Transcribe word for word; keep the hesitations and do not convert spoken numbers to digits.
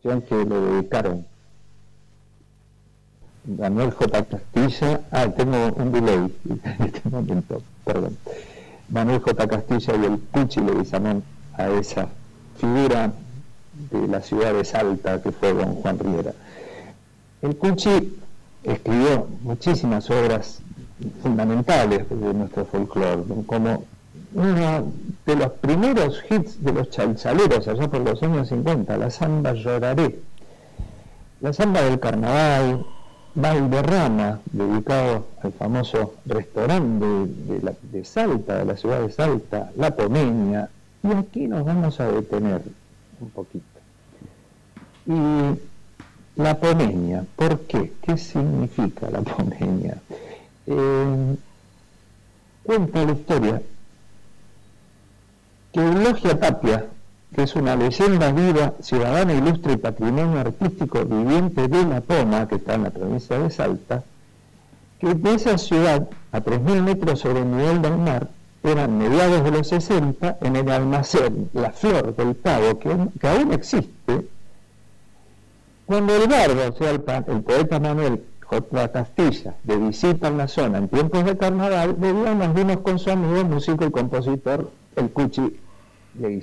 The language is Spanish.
canción que le dedicaron Manuel J. Castilla. Ah, tengo un delay en este momento, perdón. Manuel J. Castilla y el Cuchi Leguizamón a esa figura de la ciudad de Salta que fue don Juan Rivera. El Cuchi escribió muchísimas obras fundamentales de nuestro folclore, como uno de los primeros hits de los chalchaleros allá por los años cincuenta, la samba Lloraré, la samba del carnaval, Valderrama, dedicado al famoso restaurante de, de, la, de Salta, de la ciudad de Salta, La Pomeña, y aquí nos vamos a detener un poquito. Y la Pomeña, ¿por qué? ¿Qué significa la Pomeña? Eh, cuenta la historia que Eulogia Tapia, que es una leyenda viva, ciudadana ilustre y patrimonio artístico viviente de La Poma, que está en la provincia de Salta, que de esa ciudad, a tres mil metros sobre el nivel del mar, eran mediados de los sesenta, en el almacén La Flor del Cabo, que, que aún existe, cuando el bardo, o sea, el, el poeta Manuel J. Castilla, de visita en la zona en tiempos de carnaval, bebía unos vinos con su amigo, músico y compositor, el Cuchi Leguizamón.